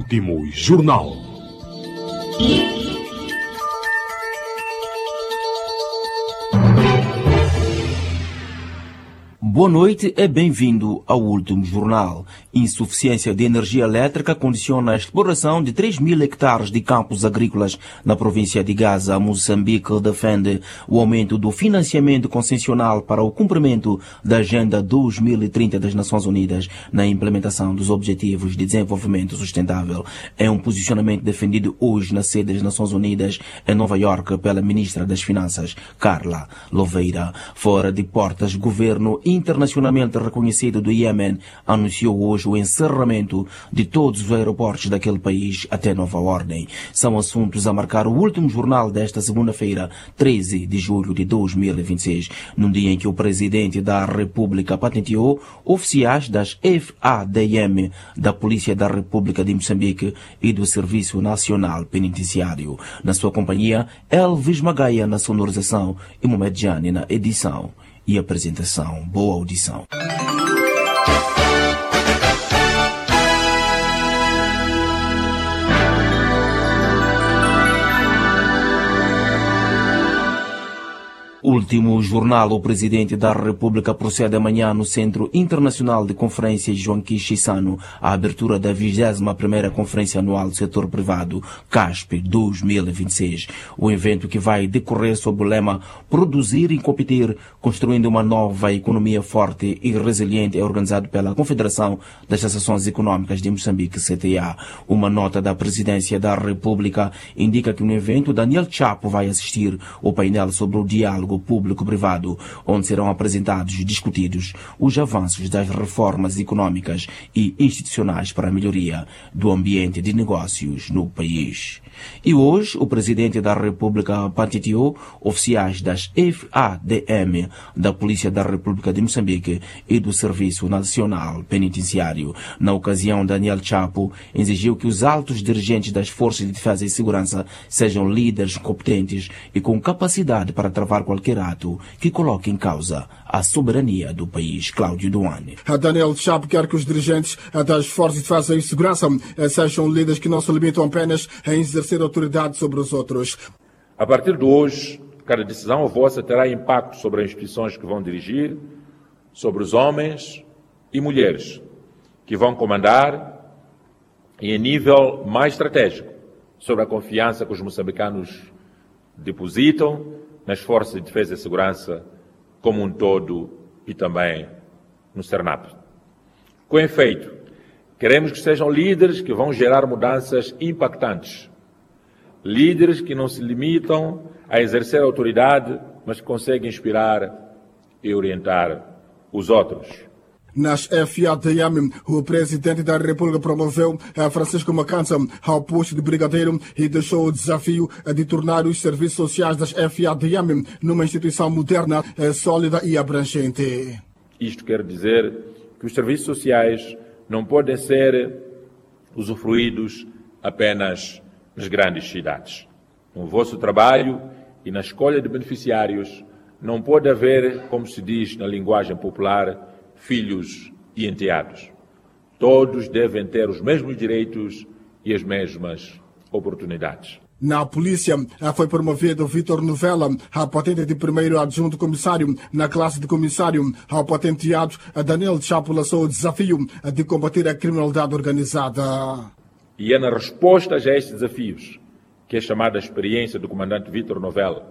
Último Jornal. Boa noite e bem-vindo ao Último Jornal. Insuficiência de energia elétrica condiciona a exploração de 3.000 hectares de campos agrícolas na província de Gaza. Moçambique defende o aumento do financiamento concessional para o cumprimento da Agenda 2030 das Nações Unidas na implementação dos Objetivos de Desenvolvimento Sustentável. É um posicionamento defendido hoje na sede das Nações Unidas em Nova Iorque pela Ministra das Finanças, Carla Louveira. Fora de portas, governo internacionalmente reconhecido do Iêmen anunciou hoje o encerramento de todos os aeroportos daquele país até nova ordem. São assuntos a marcar o último jornal desta segunda-feira, 13 de julho de 2026, num dia em que o presidente da República patenteou oficiais das FADM, da Polícia da República de Moçambique e do Serviço Nacional Penitenciário. Na sua companhia, Elvis Magaia na sonorização e Mohamed Jani na edição e apresentação. Boa audição. Último jornal. O presidente da República procede amanhã no Centro Internacional de Conferências Joaquim Chissano à abertura da 21ª Conferência Anual do Setor Privado, CASP 2026. O evento, que vai decorrer sob o lema Produzir e Competir, construindo uma nova economia forte e resiliente, é organizado pela Confederação das Associações Econômicas de Moçambique, CTA. Uma nota da Presidência da República indica que no evento Daniel Chapo vai assistir ao painel sobre o diálogo público-privado, onde serão apresentados e discutidos os avanços das reformas econômicas e institucionais para a melhoria do ambiente de negócios no país. E hoje, o presidente da República patenteou oficiais das FADM, da Polícia da República de Moçambique e do Serviço Nacional Penitenciário. Na ocasião, Daniel Chapo exigiu que os altos dirigentes das Forças de Defesa e Segurança sejam líderes competentes e com capacidade para travar qualquer ato que coloque em causa a soberania do país. Cláudio Duane. Daniel Chapo quer que os dirigentes das Forças de Defesa e Segurança sejam líderes que não se limitam apenas a exercer autoridade sobre os outros. A partir de hoje, cada decisão vossa terá impacto sobre as instituições que vão dirigir, sobre os homens e mulheres que vão comandar e, em nível mais estratégico, sobre a confiança que os moçambicanos depositam nas Forças de Defesa e Segurança como um todo e também no CERNAP. Com efeito, queremos que sejam líderes que vão gerar mudanças impactantes. Líderes que não se limitam a exercer autoridade, mas que conseguem inspirar e orientar os outros. Nas FADM, o presidente da República promoveu Francisco Macança ao posto de brigadeiro e deixou o desafio de tornar os serviços sociais das FADM numa instituição moderna, sólida e abrangente. Isto quer dizer que os serviços sociais não podem ser usufruídos apenas nas grandes cidades. No vosso trabalho e na escolha de beneficiários não pode haver, como se diz na linguagem popular, filhos e enteados. Todos devem ter os mesmos direitos e as mesmas oportunidades. Na polícia, foi promovido Vítor Novella à patente de primeiro adjunto comissário. Na classe de comissário, ao patenteado, Daniel Chapo lançou o desafio de combater a criminalidade organizada. E é na resposta a estes desafios que é chamada a experiência do comandante Vítor Novella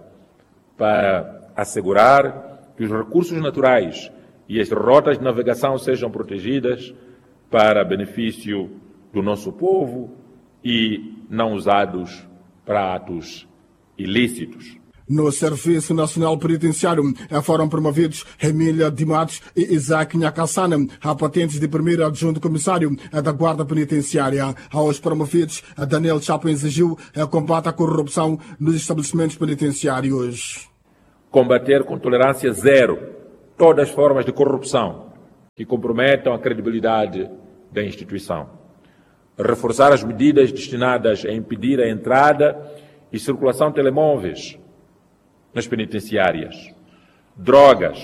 para assegurar que os recursos naturais e as rotas de navegação sejam protegidas para benefício do nosso povo e não usados para atos ilícitos. No Serviço Nacional Penitenciário foram promovidos Emília de Matos e Isaac Nhacassana a patentes de primeiro adjunto comissário da Guarda Penitenciária. Aos promovidos, Daniel Chapo exigiu combate à corrupção nos estabelecimentos penitenciários. Combater com tolerância zero todas as formas de corrupção que comprometam a credibilidade da instituição. Reforçar as medidas destinadas a impedir a entrada e circulação de telemóveis nas penitenciárias, drogas,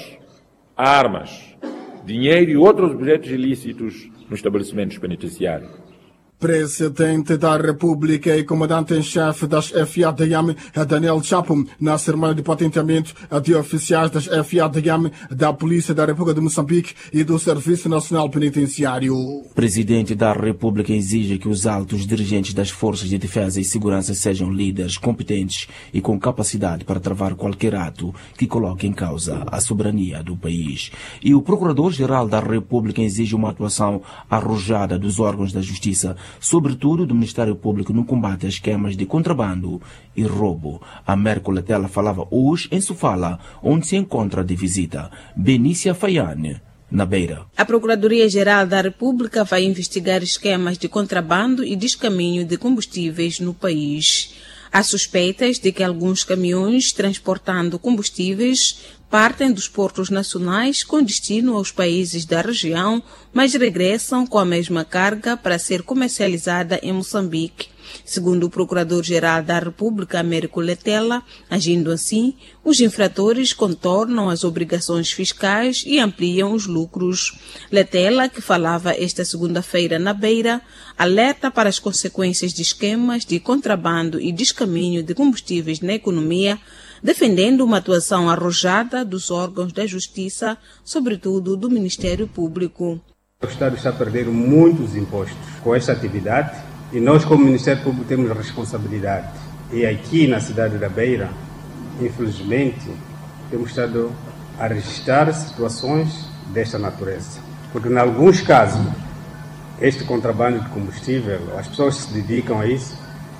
armas, dinheiro e outros objetos ilícitos nos estabelecimentos penitenciários. Presidente da República e comandante-em-chefe das FADM, Daniel Chapo, na cerimônia de patenteamento de oficiais das FADM, da Polícia da República de Moçambique e do Serviço Nacional Penitenciário. O Presidente da República exige que os altos dirigentes das Forças de Defesa e Segurança sejam líderes competentes e com capacidade para travar qualquer ato que coloque em causa a soberania do país. E o Procurador-Geral da República exige uma atuação arrojada dos órgãos da Justiça, sobretudo do Ministério Público, no combate a esquemas de contrabando e roubo. A Américo Letela falava hoje em Sofala, onde se encontra de visita Benícia Fayane, na Beira. A Procuradoria-Geral da República vai investigar esquemas de contrabando e descaminho de combustíveis no país. Há suspeitas de que alguns caminhões transportando combustíveis partem dos portos nacionais com destino aos países da região, mas regressam com a mesma carga para ser comercializada em Moçambique. Segundo o Procurador-Geral da República, Américo Letela, agindo assim, os infratores contornam as obrigações fiscais e ampliam os lucros. Letela, que falava esta segunda-feira na Beira, alerta para as consequências de esquemas de contrabando e descaminho de combustíveis na economia, defendendo uma atuação arrojada dos órgãos da Justiça, sobretudo do Ministério Público. O Estado está a perder muitos impostos com esta atividade e nós, como Ministério Público, temos responsabilidade. E aqui na cidade da Beira, infelizmente, temos estado a registrar situações desta natureza. Porque, em alguns casos, este contrabando de combustível, as pessoas se dedicam a isso,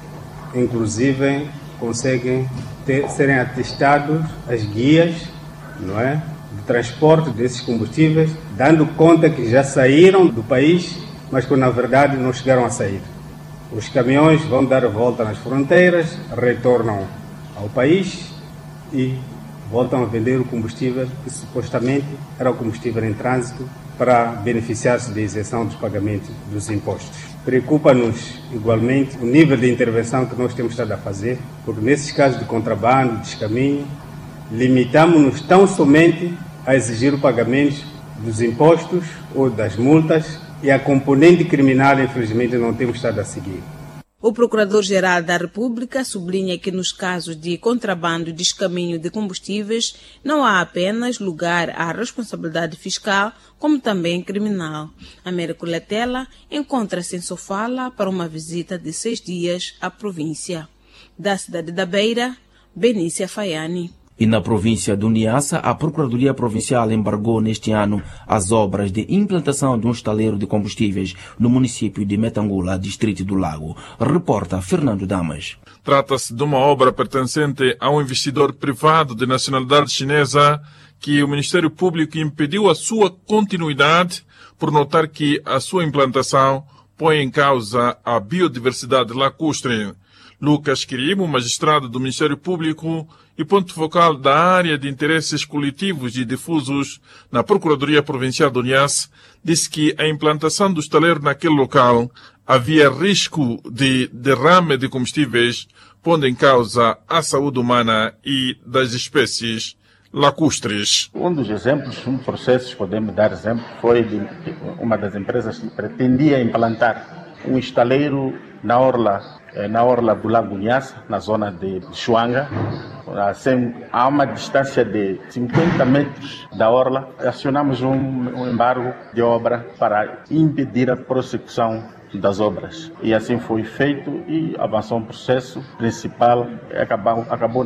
inclusive conseguem serem atestados as guias, não é, de transporte desses combustíveis, dando conta que já saíram do país, mas que na verdade não chegaram a sair. Os caminhões vão dar a volta nas fronteiras, retornam ao país e voltam a vender o combustível que supostamente era o combustível em trânsito para beneficiar-se da isenção dos pagamentos dos impostos. Preocupa-nos igualmente o nível de intervenção que nós temos estado a fazer, porque nesses casos de contrabando, descaminho, limitamos-nos tão somente a exigir o pagamento dos impostos ou das multas e a componente criminal, infelizmente, não temos estado a seguir. O Procurador-Geral da República sublinha que nos casos de contrabando e descaminho de combustíveis não há apenas lugar à responsabilidade fiscal, como também criminal. Américo Letela encontra-se em Sofala para uma visita de 6 dias à província. Da cidade da Beira, Benícia Fayane. E na província do Niassa, a Procuradoria Provincial embargou neste ano as obras de implantação de um estaleiro de combustíveis no município de Metangula, distrito do Lago. Reporta Fernando Damas. Trata-se de uma obra pertencente a um investidor privado de nacionalidade chinesa que o Ministério Público impediu a sua continuidade por notar que a sua implantação põe em causa a biodiversidade lacustre. Lucas Quirimo, magistrado do Ministério Público e ponto focal da área de interesses coletivos e difusos na Procuradoria Provincial do Niassa, disse que a implantação do estaleiro naquele local havia risco de derrame de combustíveis, pondo em causa a saúde humana e das espécies lacustres. Um dos exemplos, um processo, podemos dar exemplo, foi de uma das empresas que pretendia implantar um estaleiro na orla do Lago Niassa, na zona de Chuanga, a uma distância de 50 metros da orla. Acionamos um embargo de obra para impedir a prossecução das obras. E assim foi feito e avançou um processo principal, acabou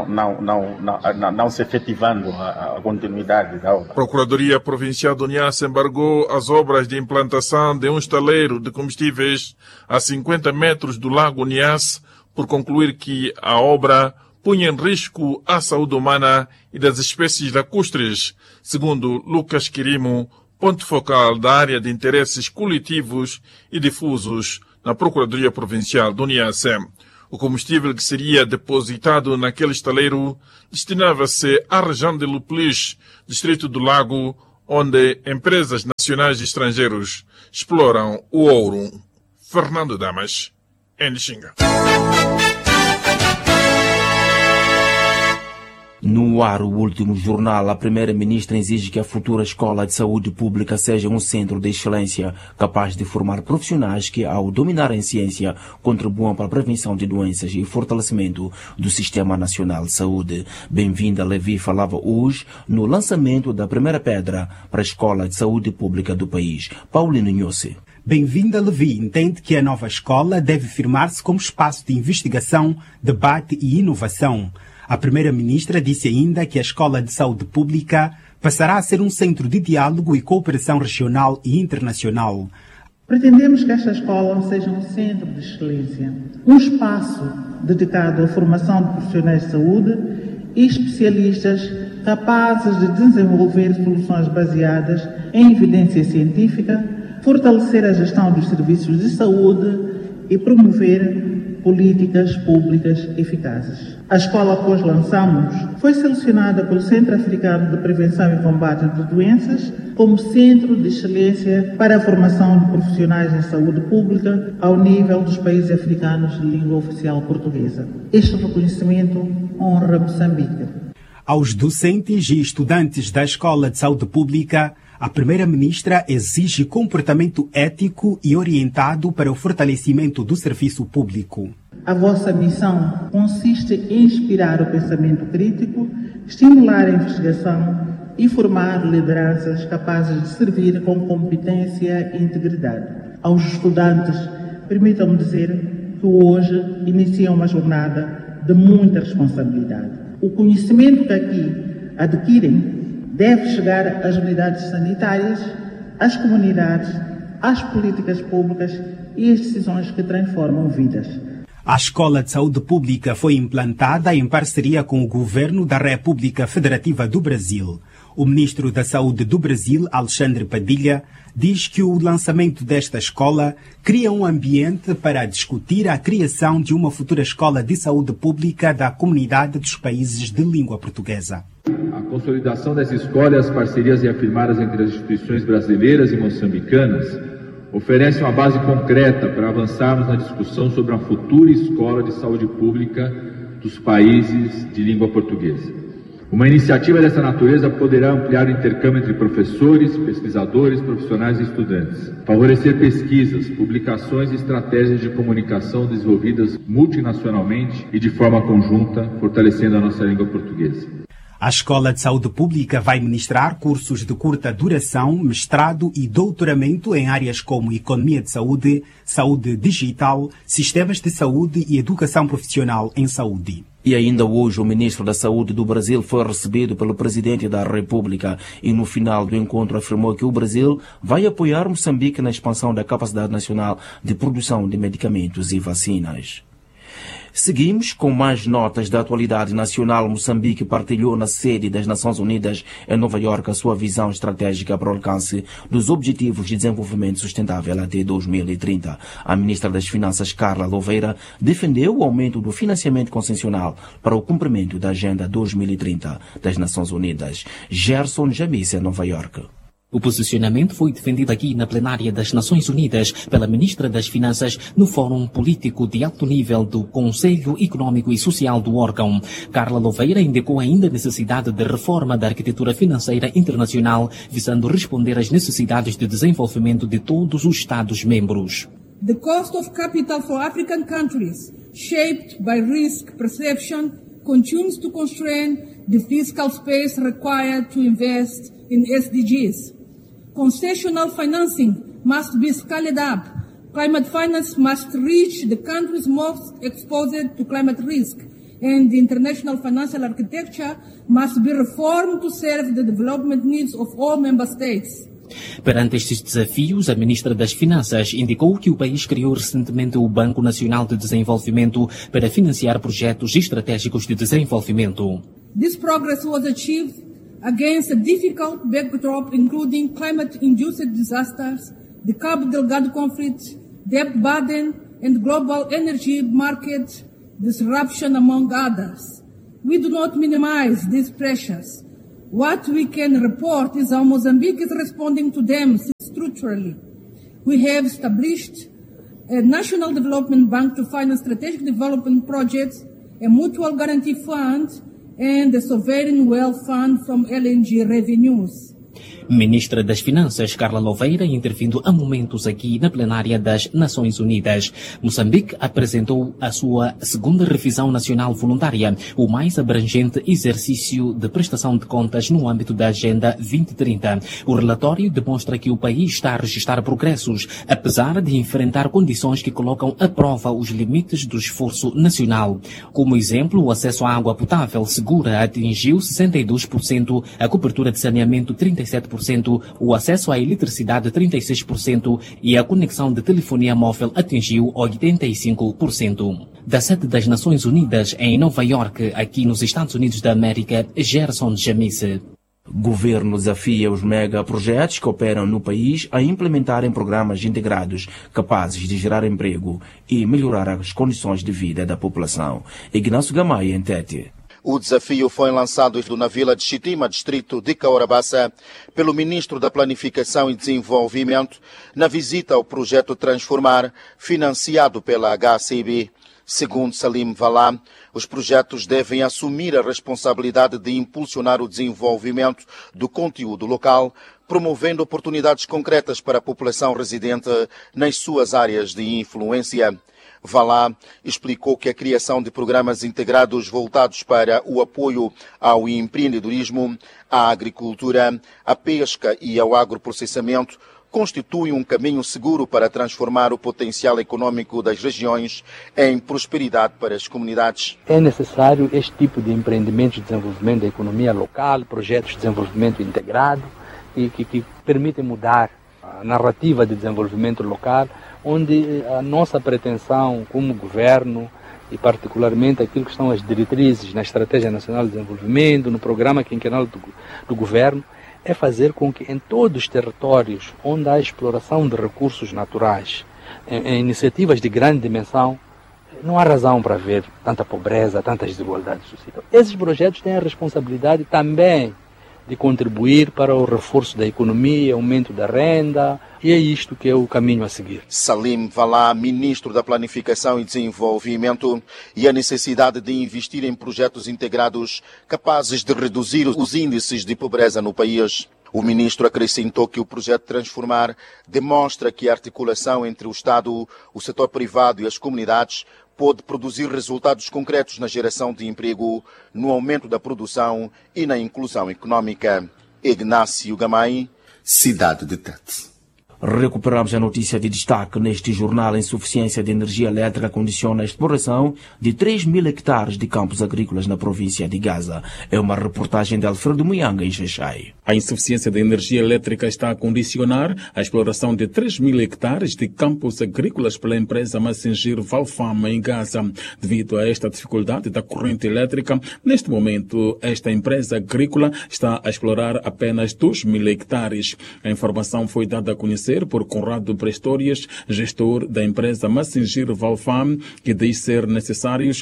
não se efetivando a continuidade da obra. A Procuradoria Provincial do Niassa embargou as obras de implantação de um estaleiro de combustíveis a 50 metros do Lago Niassa por concluir que a obra punha em risco a saúde humana e das espécies lacustres, segundo Lucas Quirimo, ponto focal da área de interesses coletivos e difusos na Procuradoria Provincial do Niassa. O combustível que seria depositado naquele estaleiro destinava-se à região de Luplis, distrito do Lago, onde empresas nacionais e estrangeiros exploram o ouro. Fernando Damas, em Lixinga. No ar, o último jornal, a primeira-ministra exige que a futura escola de saúde pública seja um centro de excelência, capaz de formar profissionais que, ao dominarem ciência, contribuam para a prevenção de doenças e fortalecimento do Sistema Nacional de Saúde. Bem-vinda, Levi falava hoje no lançamento da primeira pedra para a Escola de Saúde Pública do país. Paulino Nhosse. Bem-vinda, Levi entende que a nova escola deve firmar-se como espaço de investigação, debate e inovação. A primeira-ministra disse ainda que a Escola de Saúde Pública passará a ser um centro de diálogo e cooperação regional e internacional. Pretendemos que esta escola seja um centro de excelência, um espaço dedicado à formação de profissionais de saúde e especialistas capazes de desenvolver soluções baseadas em evidência científica, fortalecer a gestão dos serviços de saúde e promover políticas públicas eficazes. A escola que hoje lançamos foi selecionada pelo Centro Africano de Prevenção e Combate de Doenças como centro de excelência para a formação de profissionais em saúde pública ao nível dos países africanos de língua oficial portuguesa. Este reconhecimento honra Moçambique. Aos docentes e estudantes da Escola de Saúde Pública, a primeira-ministra exige comportamento ético e orientado para o fortalecimento do serviço público. A vossa missão consiste em inspirar o pensamento crítico, estimular a investigação e formar lideranças capazes de servir com competência e integridade. Aos estudantes, permitam-me dizer que hoje inicia uma jornada de muita responsabilidade. O conhecimento que aqui adquirem deve chegar às unidades sanitárias, às comunidades, às políticas públicas e às decisões que transformam vidas. A Escola de Saúde Pública foi implantada em parceria com o Governo da República Federativa do Brasil. O ministro da Saúde do Brasil, Alexandre Padilha, diz que o lançamento desta escola cria um ambiente para discutir a criação de uma futura escola de saúde pública da comunidade dos países de língua portuguesa. A consolidação dessa escola e as parcerias reafirmadas entre as instituições brasileiras e moçambicanas oferecem uma base concreta para avançarmos na discussão sobre a futura escola de saúde pública dos países de língua portuguesa. Uma iniciativa dessa natureza poderá ampliar o intercâmbio entre professores, pesquisadores, profissionais e estudantes, favorecer pesquisas, publicações e estratégias de comunicação desenvolvidas multinacionalmente e de forma conjunta, fortalecendo a nossa língua portuguesa. A Escola de Saúde Pública vai ministrar cursos de curta duração, mestrado e doutoramento em áreas como economia de saúde, saúde digital, sistemas de saúde e educação profissional em saúde. E ainda hoje o ministro da Saúde do Brasil foi recebido pelo presidente da República e no final do encontro afirmou que o Brasil vai apoiar Moçambique na expansão da capacidade nacional de produção de medicamentos e vacinas. Seguimos com mais notas da atualidade nacional. Moçambique partilhou na sede das Nações Unidas em Nova Iorque a sua visão estratégica para o alcance dos Objetivos de Desenvolvimento Sustentável até 2030. A ministra das Finanças, Carla Louveira, defendeu o aumento do financiamento concessional para o cumprimento da Agenda 2030 das Nações Unidas. Gerson Jamissa, Nova Iorque. O posicionamento foi defendido aqui na plenária das Nações Unidas pela Ministra das Finanças no Fórum Político de Alto Nível do Conselho Econômico e Social do órgão. Carla Louveira indicou ainda a necessidade de reforma da arquitetura financeira internacional, visando responder às necessidades de desenvolvimento de todos os Estados-membros. The cost of capital for African countries, shaped by risk perception, continues to constrain the fiscal space required to invest in SDGs. Concessional financing must be scaled up. Climate finance must reach the countries most exposed to climate risk, and the international financial architecture must be reformed to serve the development needs of all member states. Perante estes desafios, a Ministra das Finanças indicou que o país criou recentemente o Banco Nacional de Desenvolvimento para financiar projetos estratégicos de desenvolvimento. This progress was achieved against a difficult backdrop including climate-induced disasters, the Cabo Delgado conflict, debt burden, and global energy market disruption, among others. We do not minimize these pressures. What we can report is how Mozambique is responding to them structurally. We have established a National Development Bank to finance strategic development projects, a mutual guarantee fund, and the sovereign wealth fund from LNG revenues. Ministra das Finanças, Carla Louveira, intervindo há momentos aqui na plenária das Nações Unidas. Moçambique apresentou a sua segunda revisão nacional voluntária, o mais abrangente exercício de prestação de contas no âmbito da Agenda 2030. O relatório demonstra que o país está a registrar progressos, apesar de enfrentar condições que colocam à prova os limites do esforço nacional. Como exemplo, o acesso à água potável segura atingiu 62%, a cobertura de saneamento 37%, o acesso à eletricidade 36% e a conexão de telefonia móvel atingiu 85%. Da sede das Nações Unidas em Nova York, aqui nos Estados Unidos da América, Gerson Jamise. Governo desafia os megaprojetos que operam no país a implementarem programas integrados capazes de gerar emprego e melhorar as condições de vida da população. Ignacio Gamay, em Tete. O desafio foi lançado na Vila de Chitima, distrito de Caorabassa, pelo Ministro da Planificação e Desenvolvimento, na visita ao projeto Transformar, financiado pela HCB. Segundo Salim Valá, os projetos devem assumir a responsabilidade de impulsionar o desenvolvimento do conteúdo local, promovendo oportunidades concretas para a população residente nas suas áreas de influência. Valá explicou que a criação de programas integrados voltados para o apoio ao empreendedorismo, à agricultura, à pesca e ao agroprocessamento constitui um caminho seguro para transformar o potencial econômico das regiões em prosperidade para as comunidades. É necessário este tipo de empreendimentos de desenvolvimento da economia local, projetos de desenvolvimento integrado e que permitem mudar a narrativa de desenvolvimento local, onde a nossa pretensão como governo, e particularmente aquilo que são as diretrizes na Estratégia Nacional de Desenvolvimento, no programa quinquenal do governo, é fazer com que em todos os territórios onde há exploração de recursos naturais, em iniciativas de grande dimensão, não há razão para ver tanta pobreza, tantas desigualdades sociais. Esses projetos têm a responsabilidade também de contribuir para o reforço da economia, aumento da renda, e é isto que é o caminho a seguir. Salim Valá, Ministro da Planificação e Desenvolvimento, e a necessidade de investir em projetos integrados capazes de reduzir os índices de pobreza no país. O ministro acrescentou que o projeto Transformar demonstra que a articulação entre o Estado, o setor privado e as comunidades pode produzir resultados concretos na geração de emprego, no aumento da produção e na inclusão econômica. Ignacio Gamay, Cidade de Tete. Recuperamos a notícia de destaque neste jornal. A insuficiência de energia elétrica condiciona a exploração de 3.000 hectares de campos agrícolas na província de Gaza. É uma reportagem de Alfredo Muyanga em Xaixai. A insuficiência de energia elétrica está a condicionar a exploração de 3.000 hectares de campos agrícolas pela empresa Massengir Valfama em Gaza. Devido a esta dificuldade da corrente elétrica, neste momento esta empresa agrícola está a explorar apenas 2.000 hectares. A informação foi dada a conhecer por Conrado Prestórias, gestor da empresa Massengir Valfam, que diz ser necessários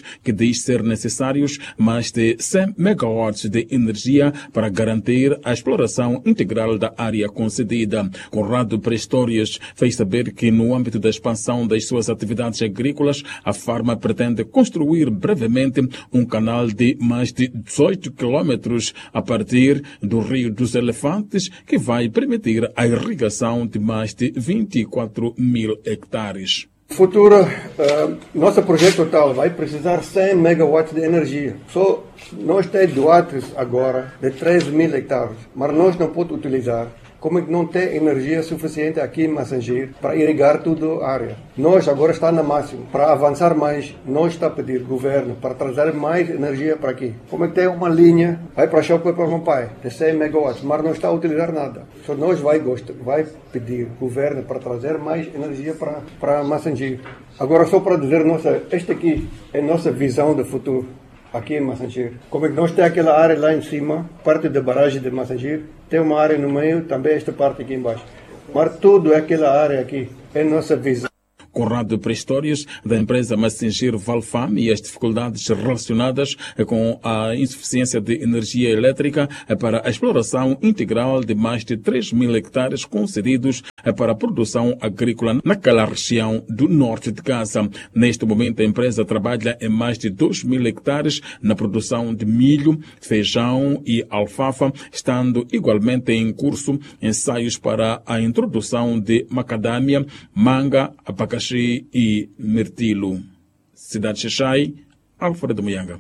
mais de 100 megawatts de energia para garantir a exploração integral da área concedida. Conrado Prestórias fez saber que no âmbito da expansão das suas atividades agrícolas, a farma pretende construir brevemente um canal de mais de 18 quilômetros a partir do Rio dos Elefantes, que vai permitir a irrigação de mais de 24.000 hectares. Futuro, nosso projeto total vai precisar 100 megawatts de energia. Só nós temos doados agora de 3.000 hectares, mas nós não podemos utilizar. Como não tem energia suficiente aqui em Massengir para irrigar toda a área. Nós agora estamos na máxima. Para avançar mais, nós estamos a pedir ao governo para trazer mais energia para aqui. Como tem uma linha, vai para Choco e para o meu pai, de 100 megawatts, mas não está a utilizar nada. Só nós vai pedir ao governo para trazer mais energia para Massengir. Agora, só para dizer, esta aqui é a nossa visão do futuro. Aqui em Massengir. Como nós temos aquela área lá em cima, parte da barragem de Massengir, tem uma área no meio, também esta parte aqui embaixo. Mas tudo é aquela área aqui, é nossa visão. Conrado Prestórios, da empresa Massinger Valfam, e as dificuldades relacionadas com a insuficiência de energia elétrica para a exploração integral de mais de 3.000 hectares concedidos para a produção agrícola naquela região do norte de Gaza. Neste momento, a empresa trabalha em mais de 2.000 hectares na produção de milho, feijão e alfafa, estando igualmente em curso ensaios para a introdução de macadâmia, manga, abacaxi e mirtilo. Cidade Xixai, Alfredo Muyanga.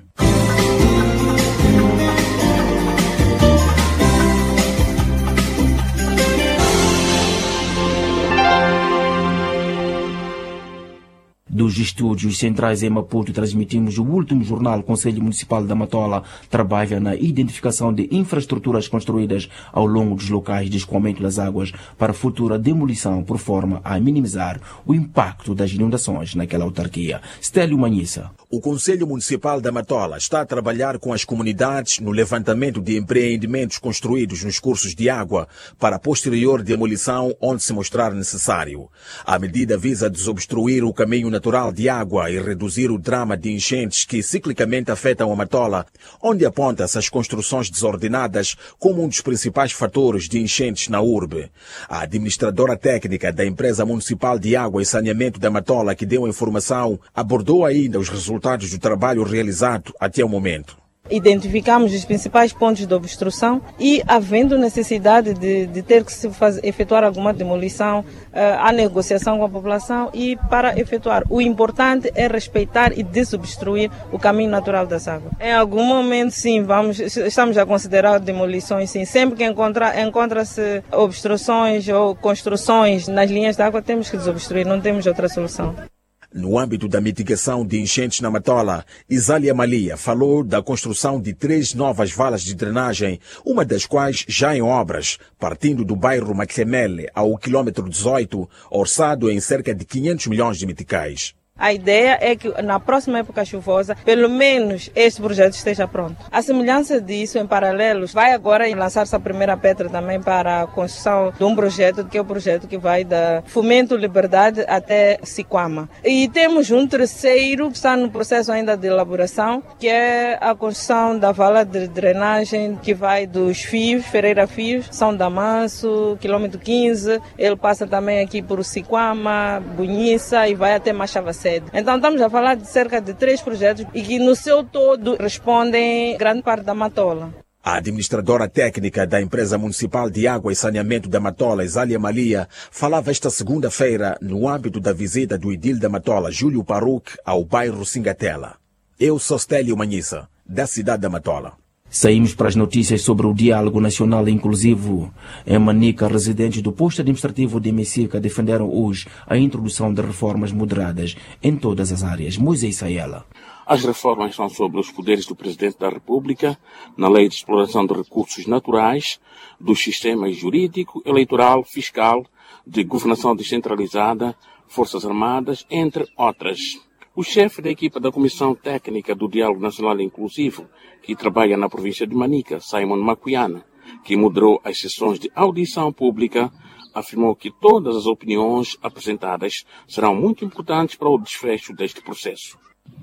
Dos estúdios centrais em Maputo, transmitimos o último jornal. O Conselho Municipal da Matola trabalha na identificação de infraestruturas construídas ao longo dos locais de escoamento das águas para futura demolição, por forma a minimizar o impacto das inundações naquela autarquia. Stélio Manhissa. O Conselho Municipal da Matola está a trabalhar com as comunidades no levantamento de empreendimentos construídos nos cursos de água para a posterior demolição onde se mostrar necessário. A medida visa desobstruir o caminho natural de água e reduzir o drama de enchentes que ciclicamente afetam a Matola, onde aponta-se as construções desordenadas como um dos principais fatores de enchentes na urbe. A administradora técnica da Empresa Municipal de Água e Saneamento da Matola, que deu a informação, abordou ainda os resultados do trabalho realizado até o momento. Identificamos os principais pontos de obstrução e, havendo necessidade de ter que se efetuar alguma demolição, a negociação com a população e para efetuar. O importante é respeitar e desobstruir o caminho natural das águas. Em algum momento, sim, estamos a considerar demolições, sim. Sempre que encontra-se obstruções ou construções nas linhas de água, temos que desobstruir, não temos outra solução. No âmbito da mitigação de enchentes na Matola, Isália Malia falou da construção de 3 novas valas de drenagem, uma das quais já em obras, partindo do bairro Maclemele ao quilômetro 18, orçado em cerca de 500 milhões de meticais. A ideia é que na próxima época chuvosa, pelo menos este projeto esteja pronto. A semelhança disso, em paralelo, vai agora lançar-se a primeira pedra também para a construção de um projeto, que é o projeto que vai da Fomento Liberdade até Siquama. E temos um terceiro que está no processo ainda de elaboração, que é a construção da vala de drenagem que vai dos Fios, Ferreira Fios, São Damanso, quilômetro 15. Ele passa também aqui por Siquama, Bunhiça e vai até Machavacé. Então estamos a falar de cerca de 3 projetos e que no seu todo respondem grande parte da Matola. A administradora técnica da Empresa Municipal de Água e Saneamento da Matola, Isália Malia, falava esta segunda-feira no âmbito da visita do edil da Matola, Júlio Paruc, ao bairro Singatela. Eu sou Stélio Manhissa, da cidade da Matola. Saímos para as notícias sobre o Diálogo Nacional Inclusivo. Em Manica, residentes do posto administrativo de Messica defenderam hoje a introdução de reformas moderadas em todas as áreas. Moisés Sayela. As reformas são sobre os poderes do Presidente da República, na Lei de Exploração de Recursos Naturais, dos sistemas jurídico, eleitoral, fiscal, de governação descentralizada, Forças Armadas, entre outras. O chefe da equipa da Comissão Técnica do Diálogo Nacional Inclusivo, que trabalha na província de Manica, Simon Macuiana, que moderou as sessões de audição pública, afirmou que todas as opiniões apresentadas serão muito importantes para o desfecho deste processo.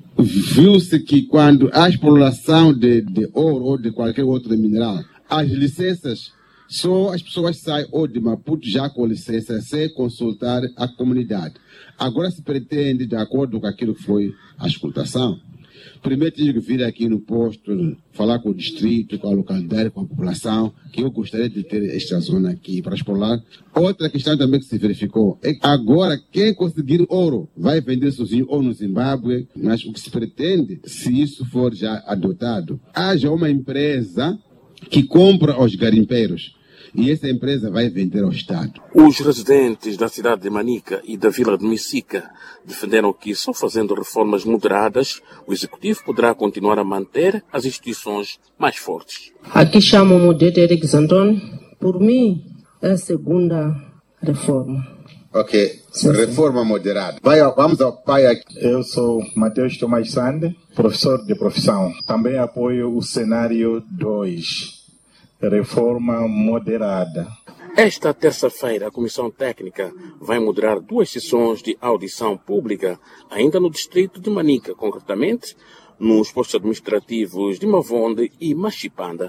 Viu-se que quando há exploração de ouro ou de qualquer outro mineral, as licenças, só as pessoas saem ou de Maputo já com licença, sem consultar a comunidade. Agora se pretende, de acordo com aquilo que foi a escutação, primeiro tinha que vir aqui no posto, falar com o distrito, com a localidade, com a população, que eu gostaria de ter esta zona aqui para explorar. Outra questão também que se verificou é que agora quem conseguir ouro vai vender sozinho ou no Zimbábue, mas o que se pretende, se isso for já adotado, haja uma empresa que compra aos garimpeiros. E essa empresa vai vender ao Estado. Os residentes da cidade de Manica e da vila de Messica defenderam que só fazendo reformas moderadas, o Executivo poderá continuar a manter as instituições mais fortes. Aqui chamo-me de Eric Zanton. Por mim, é a segunda reforma. Ok, reforma moderada. Vamos ao pai aqui. Eu sou Mateus Tomás Sande, professor de profissão. Também apoio o cenário 2. Reforma moderada. Esta terça-feira, a Comissão Técnica vai moderar 2 sessões de audição pública, ainda no distrito de Manica, concretamente nos postos administrativos de Mavonde e Machipanda.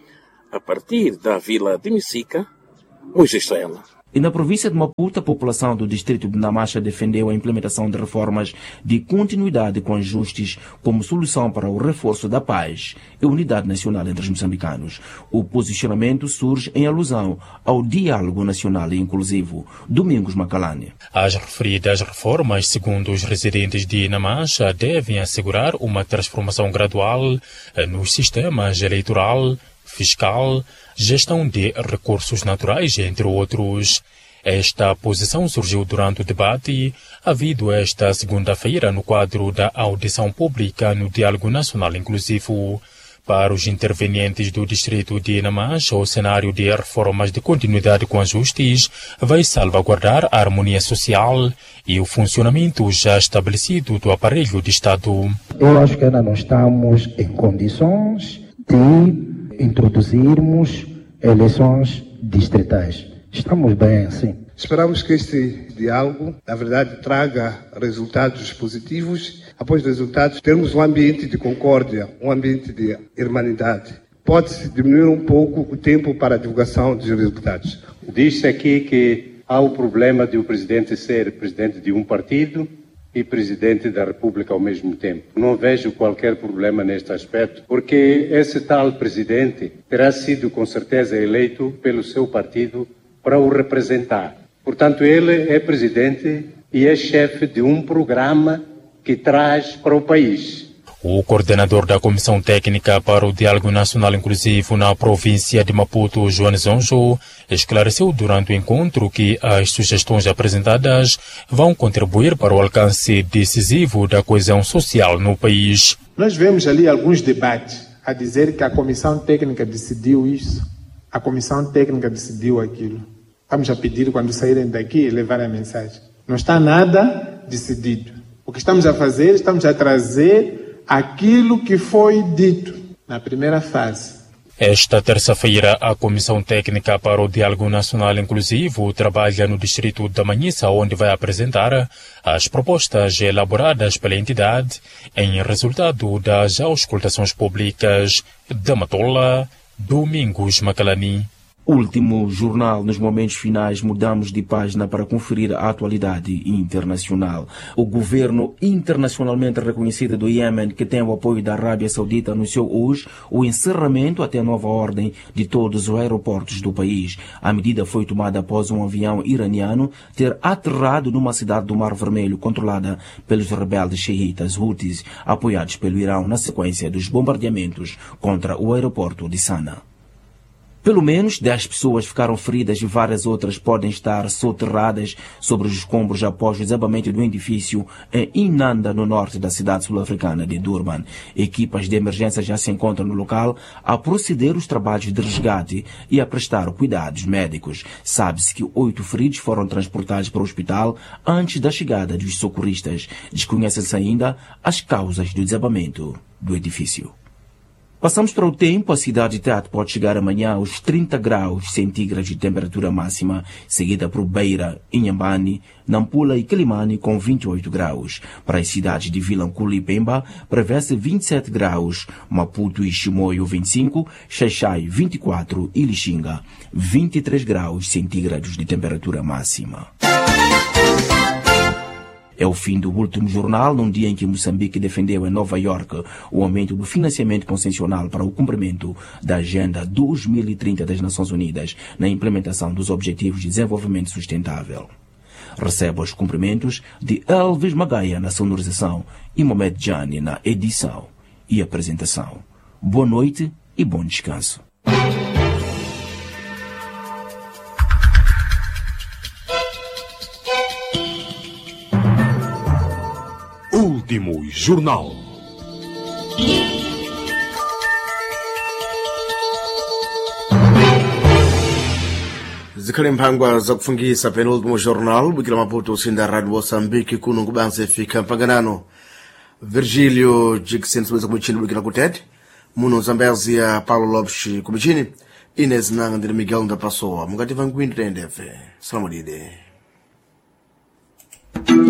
A partir da vila de Micica, Moisés Soela. E na província de Maputo, a população do distrito de Namacha defendeu a implementação de reformas de continuidade com ajustes como solução para o reforço da paz e unidade nacional entre os moçambicanos. O posicionamento surge em alusão ao diálogo nacional e inclusivo. Domingos Macalane. As referidas reformas, segundo os residentes de Namacha, devem assegurar uma transformação gradual nos sistemas eleitoral, fiscal, gestão de recursos naturais, entre outros. Esta posição surgiu durante o debate havido esta segunda-feira no quadro da audição pública no Diálogo Nacional Inclusivo. Para os intervenientes do distrito de Namacha, o cenário de reformas de continuidade com ajustes vai salvaguardar a harmonia social e o funcionamento já estabelecido do aparelho de Estado. Eu acho que ainda não estamos em condições de introduzirmos eleições distritais. Estamos bem assim. Esperamos que este diálogo, na verdade, traga resultados positivos. Após resultados, termos um ambiente de concórdia, um ambiente de irmandade. Pode-se diminuir um pouco o tempo para a divulgação dos resultados. Diz-se aqui que há o problema de o presidente ser presidente de um partido e presidente da República ao mesmo tempo. Não vejo qualquer problema neste aspecto, porque esse tal presidente terá sido com certeza eleito pelo seu partido para o representar. Portanto, ele é presidente e é chefe de um programa que traz para o país. O coordenador da Comissão Técnica para o Diálogo Nacional Inclusivo na província de Maputo, João Zonjo, esclareceu durante o encontro que as sugestões apresentadas vão contribuir para o alcance decisivo da coesão social no país. Nós vemos ali alguns debates a dizer que a Comissão Técnica decidiu isso, a Comissão Técnica decidiu aquilo. Vamos a pedir, quando saírem daqui, levar a mensagem. Não está nada decidido. O que estamos a fazer, estamos a trazer aquilo que foi dito na primeira fase. Esta terça-feira, a Comissão Técnica para o Diálogo Nacional Inclusivo trabalha no distrito da Manhissa, onde vai apresentar as propostas elaboradas pela entidade em resultado das auscultações públicas. Da Matola, Domingos Macalani. Último jornal. Nos momentos finais, mudamos de página para conferir a atualidade internacional. O governo internacionalmente reconhecido do Iêmen, que tem o apoio da Arábia Saudita, anunciou hoje o encerramento até nova ordem de todos os aeroportos do país. A medida foi tomada após um avião iraniano ter aterrado numa cidade do Mar Vermelho controlada pelos rebeldes xiitas Houthis, apoiados pelo Irão na sequência dos bombardeamentos contra o aeroporto de Sana. Pelo menos 10 pessoas ficaram feridas e várias outras podem estar soterradas sobre os escombros após o desabamento do edifício em Inanda, no norte da cidade sul-africana de Durban. Equipas de emergência já se encontram no local a proceder os trabalhos de resgate e a prestar cuidados médicos. Sabe-se que 8 feridos foram transportados para o hospital antes da chegada dos socorristas. Desconhecem-se ainda as causas do desabamento do edifício. Passamos para o tempo. A cidade de Tete pode chegar amanhã aos 30 graus centígrados de temperatura máxima, seguida por Beira, Inhambane, Nampula e Quelimane com 28 graus. Para as cidades de Vilanculo e Pemba, prevê-se 27 graus, Maputo e Chimoio 25, Xaixai 24 e Lixinga 23 graus centígrados de temperatura máxima. É o fim do último jornal, num dia em que Moçambique defendeu em Nova Iorque o aumento do financiamento concessional para o cumprimento da Agenda 2030 das Nações Unidas na implementação dos Objetivos de Desenvolvimento Sustentável. Receba os cumprimentos de Elvis Magaia na sonorização e Mohamed Jani na edição e apresentação. Boa noite e bom descanso. Último jornal. Zikhali mphangwa zakufungisa penúltimo jornal bukila Maputo usinda Rádio Moçambique kuno kubanza fika mpaganano. Virgílio Jixen suweza kumichini bukila kutete muno Zambezia Paulo Lopes kumichini Inês Nanga ndiri Miguel da Pessoa mungati vanguindire ndefe salamudide.